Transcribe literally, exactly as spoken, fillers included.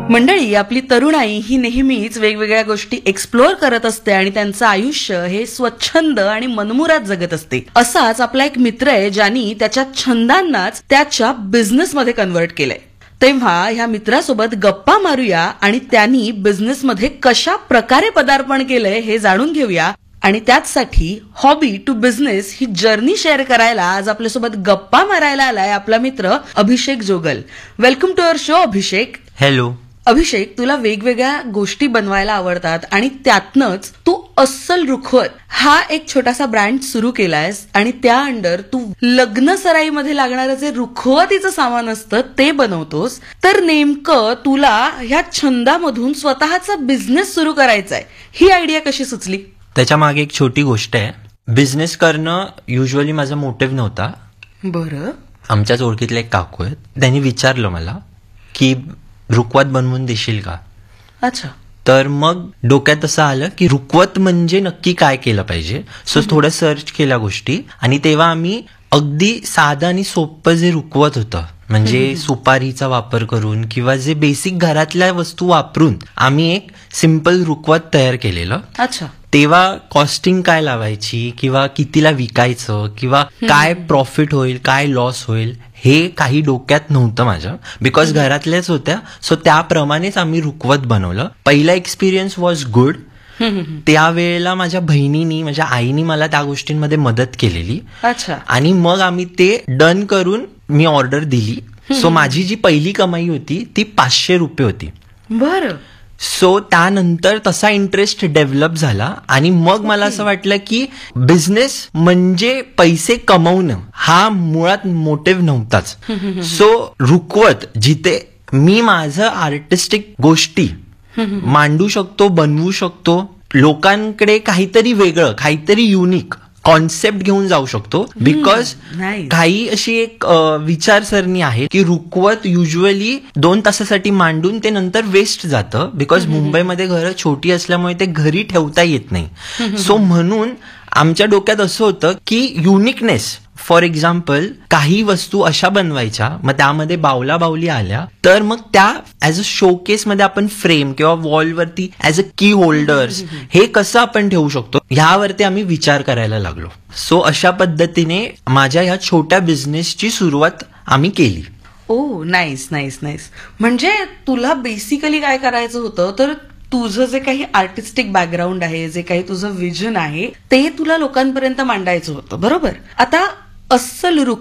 मंडळी, आपली तरुणाई ही नेहमीच वेगवेगळ्या गोष्टी एक्सप्लोअर करत असते आणि त्यांचं आयुष्य हे स्वच्छंद आणि मनमुराद जगत असते. असाच आपला एक मित्र आहे ज्यांनी त्याच्या छंदांनाच त्याच्या बिझनेसमध्ये कन्व्हर्ट केलंय. तेव्हा ह्या मित्रासोबत गप्पा मारूया आणि त्यांनी बिझनेसमध्ये कशा प्रकारे पदार्पण केलंय हे जाणून घेऊया. आणि त्याचसाठी hobby to business he journey share करायला आज आपल्यासोबत गप्पा मारायला आलाय आपला मित्र अभिषेक जोगल. Welcome to our show Abhishek. Hello. अभिषेक, तुला वेगवेगळ्या गोष्टी बनवायला आवडतात आणि त्यातनंच तू अस्सल रुखवत हा एक छोटासा ब्रँड सुरू केलायस आणि त्या अंडर तू लग्न सराईमध्ये लागणारं जे रुखवतीचं सामान असतं ते बनवतोस. तर नेमकं तुला ह्या छंदामधून स्वतःचा बिझनेस सुरू करायचा आहे, ही आयडिया कशी सुचली? त्याच्या मागे एक छोटी गोष्ट आहे. बिझनेस करणं युजली माझा मोटिव्ह नव्हता. बरं. आमच्याच ओळखीतले एक काकू आहेत, त्यांनी विचारलं मला की रुखवत बनवून देशील का. अच्छा. तर मग डोक्यात असं आलं की रुखवत म्हणजे नक्की काय केलं पाहिजे. सो थोडं सर्च केल्या गोष्टी आणि तेव्हा आम्ही अगदी साधं आणि सोपं जे रुखवत होतं म्हणजे सुपारीचा वापर करून किंवा जे बेसिक घरातल्या वस्तू वापरून आम्ही एक सिम्पल रुखवत तयार केलेलं. अच्छा. तेव्हा कॉस्टिंग काय लावायची किंवा कितीला विकायचं किंवा काय प्रॉफिट होईल काय लॉस होईल हे काही डोक्यात नव्हतं माझ्या, बिकॉज घरातल्याच होत्या. सो त्याप्रमाणेच आम्ही रुखवत बनवलं. पहिला एक्सपिरियन्स वॉज गुड. त्यावेळेला माझ्या बहिणीनी माझ्या आईनी मला त्या गोष्टींमध्ये मदत केलेली. अच्छा. आणि मग आम्ही ते डन करून मी ऑर्डर दिली. सो माझी जी पहिली कमाई होती ती पाचशे रुपये होती. बरं. सो त्यानंतर तसा इंटरेस्ट डेव्हलप झाला आणि मग मला असं वाटलं की बिझनेस म्हणजे पैसे कमवणं हा मुळात मोटिव्ह नव्हताच. सो रुखवत जिथे मी माझं आर्टिस्टिक गोष्टी मांडू शकतो, बनवू शकतो, लोकांकडे काहीतरी वेगळं काहीतरी युनिक कॉन्सेप्ट घेऊन जाऊ शकतो. बिकॉज काही अशी एक विचारसरणी आहे की रुखवत युजली दोन तासासाठी मांडून ते नंतर वेस्ट जातं. बिकॉज मुंबईमध्ये घरं छोटी असल्यामुळे ते घरी ठेवता येत नाही. सो म्हणून आमच्या डोक्यात असं होतं की युनिकनेस, फॉर एक्झाम्पल काही वस्तू अशा बनवायच्या, मग त्यामध्ये बावला बावली आल्या तर मग त्या ऍज अ शोकेसमध्ये आपण फ्रेम किंवा वॉलवरती ऍज अ की होल्डर्स हे कसं आपण ठेवू शकतो ह्यावरती आम्ही विचार करायला लागलो. सो अशा पद्धतीने माझ्या ह्या छोट्या बिझनेसची सुरुवात आम्ही केली. ओ नाईस नाईस नाईस. म्हणजे तुला बेसिकली काय करायचं होतं तर तुझं जे काही आर्टिस्टिक बॅकग्राऊंड आहे, जे काही तुझं विजन आहे ते तुला लोकांपर्यंत मांडायचं होतं. बरोबर. आता अस्सल